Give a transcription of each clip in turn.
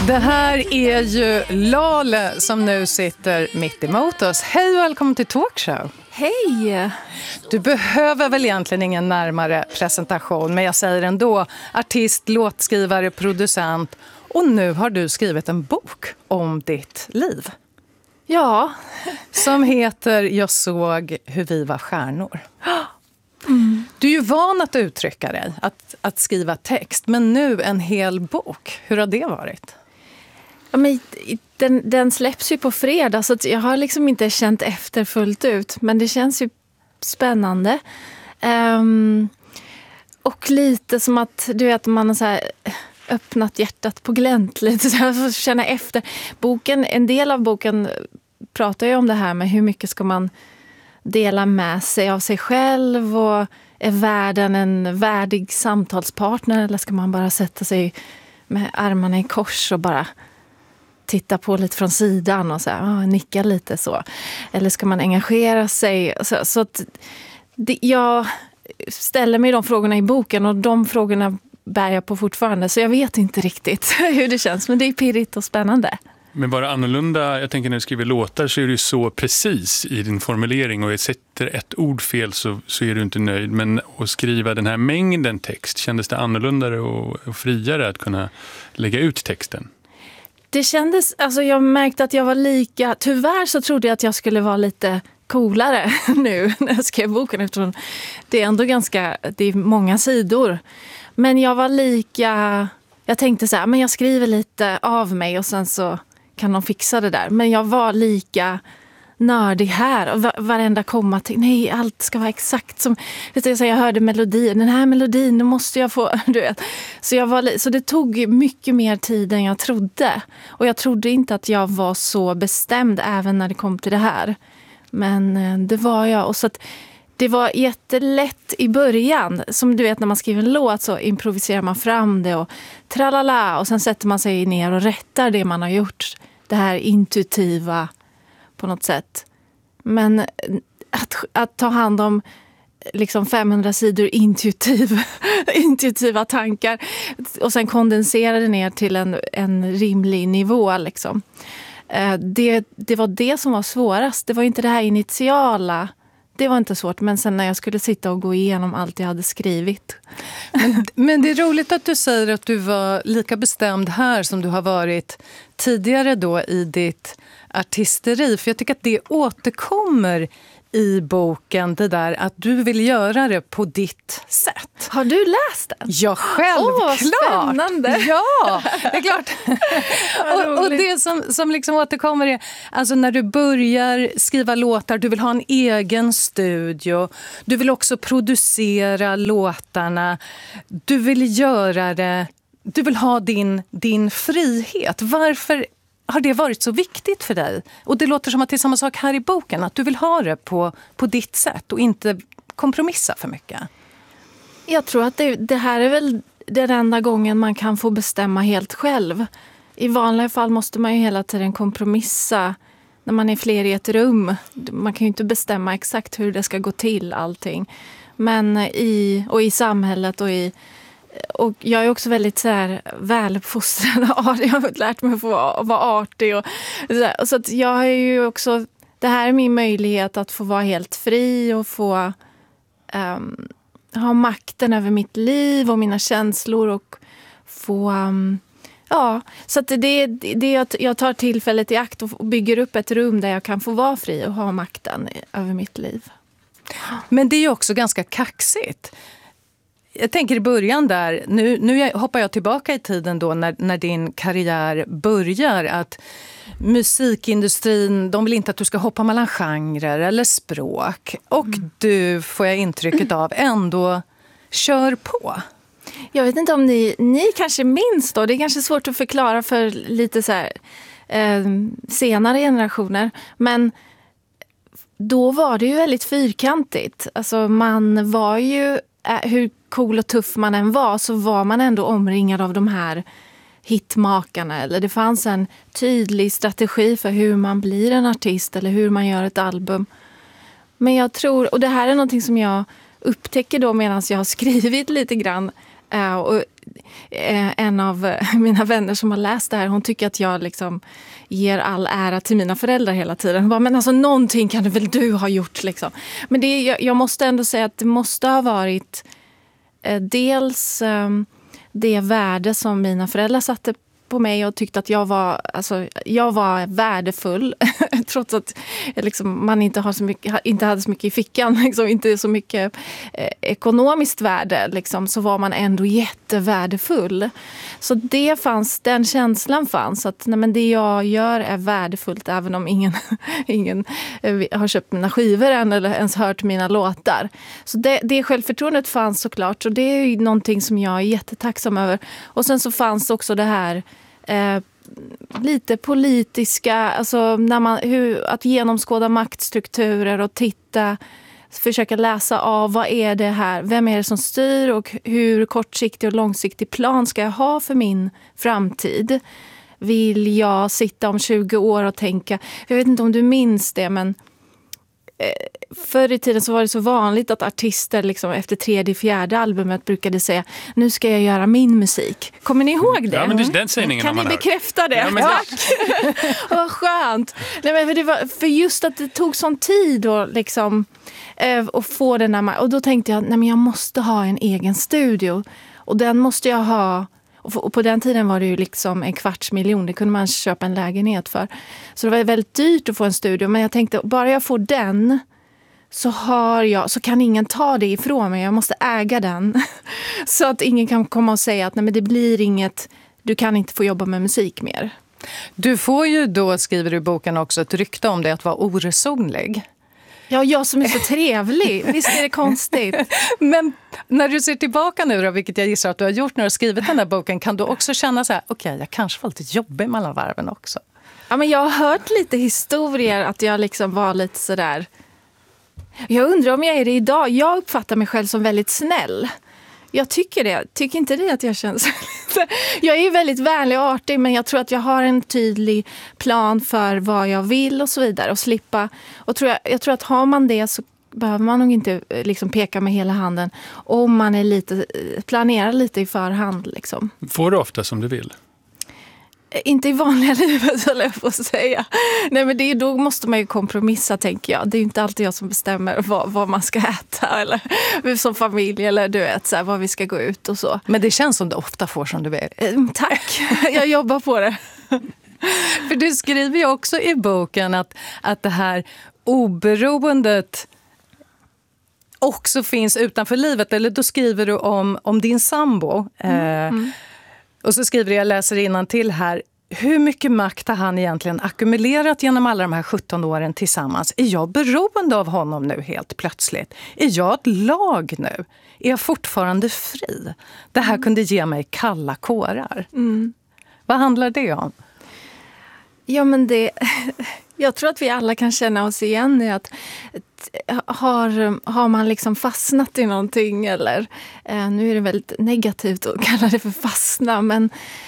Det här är ju Lale som nu sitter mitt emot oss. Hej och välkommen till Talkshow. Hej! Du behöver väl egentligen ingen närmare presentation, men jag säger ändå artist, låtskrivare, producent. Och nu har du skrivit en bok om ditt liv. Ja. Som heter Jag såg hur vi var stjärnor. Du är ju van att uttrycka dig, att skriva text, men nu en hel bok. Hur har det varit? Ja, men den släpps ju på fredag, så att jag har liksom inte känt efter fullt ut. Men det känns ju spännande. Och lite som att du vet, man har så här öppnat hjärtat på glänt lite, så jag får känna efter. En del av boken pratar ju om det här med hur mycket ska man dela med sig av sig själv, och är världen en värdig samtalspartner, eller ska man bara sätta sig med armarna i kors och bara titta på lite från sidan och så här, nicka lite så. Eller ska man engagera sig? Så att jag ställer mig de frågorna i boken, och de frågorna bär jag på fortfarande. Så jag vet inte riktigt hur det känns, men det är pirrigt och spännande. Men bara annorlunda, jag tänker när du skriver låtar så är du så precis i din formulering, och jag sätter ett ord fel så är du inte nöjd. Men att skriva den här mängden text, kändes det annorlunda och friare att kunna lägga ut texten? Det kändes, alltså jag märkte att jag var lika, tyvärr så trodde jag att jag skulle vara lite coolare nu när jag skrev boken, eftersom det är ändå det är många sidor. Men jag var jag tänkte så här, men jag skriver lite av mig och sen så kan de fixa det där. Men jag var lika nördig här, och varenda komma till, nej, allt ska vara exakt som, jag hörde melodin, den här melodin, nu måste jag få, du vet. Så det tog mycket mer tid än jag trodde, och jag trodde inte att jag var så bestämd även när det kom till det här, men det var jag. Och så att det var jättelätt i början, som du vet när man skriver en låt så improviserar man fram det och tralala, och sen sätter man sig ner och rättar det man har gjort, det här intuitiva på något sätt. Men att ta hand om liksom 500 sidor intuitiva tankar och sen kondensera det ner till en rimlig nivå liksom. Det var det som var svårast. Det var inte det här initiala. Det var inte svårt, men sen när jag skulle sitta och gå igenom allt jag hade skrivit. Men det är roligt att du säger att du var lika bestämd här som du har varit tidigare då i ditt artisteri. För jag tycker att det återkommer i boken, det där att du vill göra det på ditt sätt. Har du läst den? Ja, självklart! Spännande! Ja, det är klart. och det som liksom återkommer är, alltså när du börjar skriva låtar, du vill ha en egen studio, du vill också producera låtarna, du vill göra det, du vill ha din frihet. Varför har det varit så viktigt för dig? Och det låter som att det är samma sak här i boken, att du vill ha det på ditt sätt och inte kompromissa för mycket. Jag tror att det här är väl den enda gången man kan få bestämma helt själv. I vanliga fall måste man ju hela tiden kompromissa när man är fler i ett rum. Man kan ju inte bestämma exakt hur det ska gå till allting. Men i samhället och jag är också väldigt så här väluppfostrad. Jag har lärt mig att få vara artig. Och så att jag har ju också, det här är min möjlighet att få vara helt fri och få ha makten över mitt liv och mina känslor och få, så att jag tar tillfället i akt och bygger upp ett rum där jag kan få vara fri och ha makten över mitt liv. Men det är ju också ganska kaxigt. Jag tänker i början där, nu hoppar jag tillbaka i tiden då när din karriär börjar, att musikindustrin, de vill inte att du ska hoppa mellan genrer eller språk. Och du, får jag intrycket av, ändå kör på. Jag vet inte om ni kanske minns då, det är kanske svårt att förklara för lite så här senare generationer, men då var det ju väldigt fyrkantigt. Alltså man var ju, hur cool och tuff man än var, så var man ändå omringad av de här hitmakarna. Eller det fanns en tydlig strategi för hur man blir en artist eller hur man gör ett album. Men jag tror, och det här är någonting som jag upptäcker då medan jag har skrivit lite grann, och en av mina vänner som har läst det här, hon tycker att jag liksom ger all ära till mina föräldrar hela tiden. Hon bara, men alltså någonting kan väl du ha gjort liksom. Men jag måste ändå säga att det måste ha varit dels det värde som mina föräldrar satte på mig och tyckte att jag var värdefull trots att liksom, man inte hade så mycket i fickan, liksom, inte så mycket ekonomiskt värde, liksom, så var man ändå jättevärdefull. Så den känslan fanns att nej, men det jag gör är värdefullt även om ingen har köpt mina skivor än eller ens hört mina låtar. Så det självförtroendet fanns såklart, och det är ju någonting som jag är jättetacksam över. Och sen så fanns också det här lite politiska, alltså att genomskåda maktstrukturer och försöka läsa av vad är det här, vem är det som styr och hur kortsiktig och långsiktig plan ska jag ha för min framtid. Vill jag sitta om 20 år och tänka, jag vet inte om du minns det, men förr i tiden så var det så vanligt att artister liksom efter 3:e, 4:e albumet brukade säga, nu ska jag göra min musik. Kommer ni ihåg det? Ja, men den sägningen kan har ni man bekräfta det? Ja, men tack! Vad skönt! Nej, men för just att det tog sån tid och liksom, att få den här, och då tänkte jag, nej, men jag måste ha en egen studio. Och den måste jag ha. Och på den tiden var det ju liksom 250 000. Det kunde man köpa en lägenhet för. Så det var väldigt dyrt att få en studio. Men jag tänkte, bara jag får den så kan ingen ta det ifrån mig. Jag måste äga den. Så att ingen kan komma och säga att nej, men det blir inget, du kan inte få jobba med musik mer. Du får ju då, skriver du i boken också, ett rykte om det att vara oresonlig. Ja, jag som är så trevlig. Visst är det konstigt? Men när du ser tillbaka nu då, vilket jag gissar att du har gjort när du har skrivit den här boken, kan du också känna så här, okej, jag kanske var lite jobbig mellan varven också? Ja, men jag har hört lite historier att jag liksom var lite sådär. Jag undrar om jag är det idag. Jag uppfattar mig själv som väldigt snäll. Jag tycker det. Tycker inte det att jag känns... Jag är ju väldigt vänlig och artig, men jag tror att jag har en tydlig plan för vad jag vill och så vidare. Och slippa... Och jag tror att har man det så behöver man nog inte liksom peka med hela handen. Om man är planerar lite i förhand. Liksom. Får du ofta som du vill? Inte i vanliga livet, eller jag får säga. Nej, men då måste man ju kompromissa, tänker jag. Det är inte alltid jag som bestämmer vad man ska äta eller som familj eller du vet, så här, vad vi ska gå ut och så. Men det känns som du ofta får som du vill. Tack, jag jobbar på det. För du skriver ju också i boken att det här oberoendet också finns utanför livet. Eller då skriver du om din sambo. Och så skriver jag läser innantill här. Hur mycket makt har han egentligen ackumulerat genom alla de här 17 åren tillsammans? Är jag beroende av honom nu helt plötsligt? Är jag ett lag nu? Är jag fortfarande fri? Det här kunde ge mig kalla kårar. Vad handlar det om? Ja, men jag tror att vi alla kan känna oss igen i att har man liksom fastnat i någonting, eller nu är det väldigt negativt att kalla det för fastna, men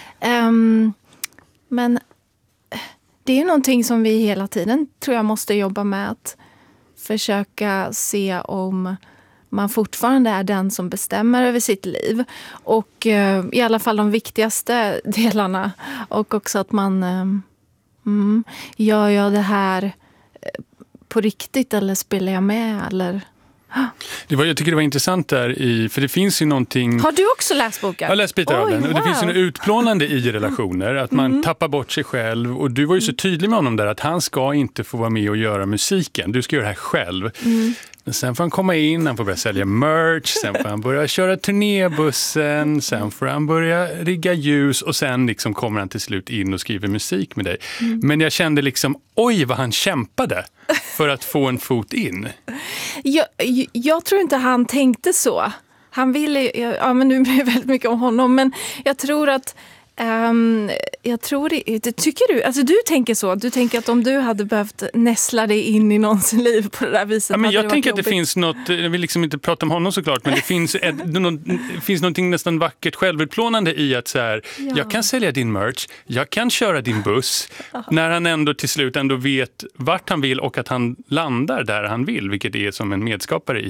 det är någonting som vi hela tiden tror jag måste jobba med, att försöka se om man fortfarande är den som bestämmer över sitt liv, och i alla fall de viktigaste delarna, och också att man gör jag det här på riktigt eller spelar jag med eller... Jag tycker det var intressant där för det finns ju någonting... Har du också läst boken? Jag har läst bitar av den. Och det wow. finns ju något utplånande i relationer, att man tappar bort sig själv, och du var ju så tydlig med honom där att han ska inte få vara med och göra musiken. Du ska göra det här själv. Men sen får han komma in, han får börja sälja merch, sen får han börja köra turnébussen, sen får han börja rigga ljus, och sen liksom kommer han till slut in och skriver musik med dig. Men jag kände liksom, oj vad han kämpade för att få en fot in. Jag tror inte han tänkte så. Han ville, men nu blir det väldigt mycket om honom, men jag tror att jag tror det, tycker du, alltså du tänker så, du tänker att om du hade behövt näsla dig in i någons liv på det där viset. Ja, men jag tänker jobbigt. att det finns något, jag vill liksom inte prata om honom såklart, men det finns finns någonting nästan vackert självutplånande i att så här, jag kan sälja din merch, jag kan köra din buss, när han ändå till slut ändå vet vart han vill och att han landar där han vill, vilket är som en medskapare i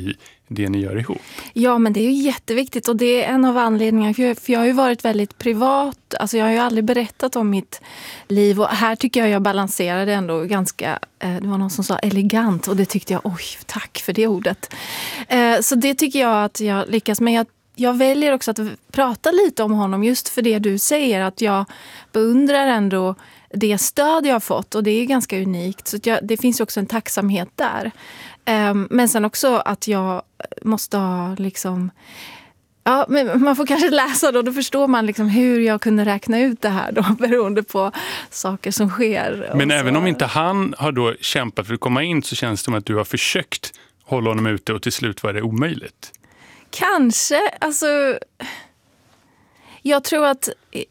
det ni gör ihop? Ja, men det är ju jätteviktigt och det är en av anledningarna. För jag har ju varit väldigt privat. Alltså jag har ju aldrig berättat om mitt liv. Och här tycker jag balanserade ändå ganska, det var någon som sa elegant. Och det tyckte jag, oj, tack för det ordet. Så det tycker jag att jag lyckas med. Jag väljer också att prata lite om honom just för det du säger. Att jag beundrar ändå det stöd jag har fått. Och det är ganska unikt. Så det finns också en tacksamhet där. Men sen också att jag måste ha liksom... Ja, men man får kanske läsa då förstår man liksom hur jag kunde räkna ut det här då, beroende på saker som sker. Men även om inte han har då kämpat för att komma in så känns det som att du har försökt hålla honom ute och till slut var det omöjligt. Kanske, alltså... Jag tror att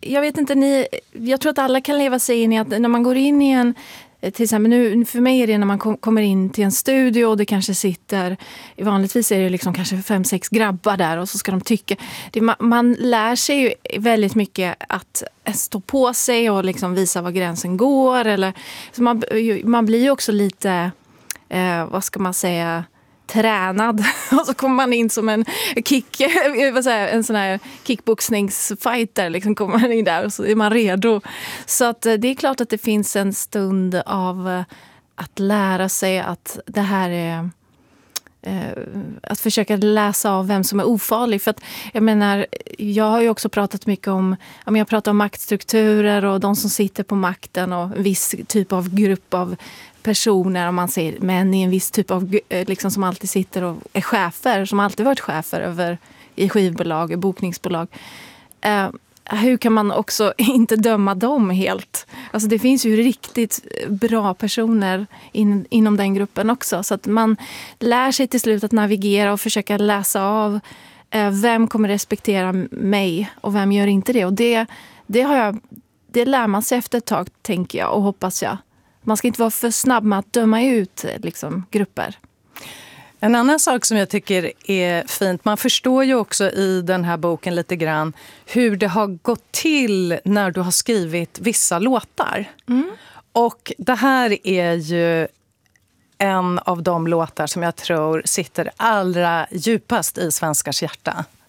alla kan leva sig in i att när man går in i en... Till exempel nu, för mig är det när man kommer in till en studio och det kanske sitter, vanligtvis är det liksom kanske 5-6 grabbar där och så ska de tycka. Man lär sig ju väldigt mycket att stå på sig och liksom visa var gränsen går. Eller, så man blir ju också lite, vad ska man säga, tränad och så kommer man in som en sån här kickboxningsfighter liksom kommer man in där och så är man redo. Så att det är klart att det finns en stund av att lära sig att det här är att försöka läsa av vem som är ofarlig. För att jag menar, jag har ju också pratat mycket om, jag pratar om maktstrukturer och de som sitter på makten och en viss typ av grupp av personer, om man säger män i en viss typ av liksom, som alltid sitter och är chefer, som alltid varit chefer i skivbolag, bokningsbolag. Hur kan man också inte döma dem helt? Alltså det finns ju riktigt bra personer inom den gruppen också. Så att man lär sig till slut att navigera och försöka läsa av vem kommer respektera mig och vem gör inte det. Och det lär man sig efter ett tag, tänker jag och hoppas jag. Man ska inte vara för snabb med att döma ut liksom, grupper. En annan sak som jag tycker är fint, man förstår ju också i den här boken lite grann hur det har gått till när du har skrivit vissa låtar. Mm. Och det här är ju en av de låtar som jag tror sitter allra djupast i svenskars hjärta.